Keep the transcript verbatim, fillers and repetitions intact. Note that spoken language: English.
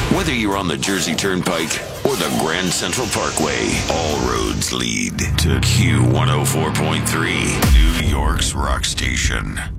Whether you're on the Jersey Turnpike or the Grand Central Parkway, all roads lead to Q one oh four point three, New York's rock station.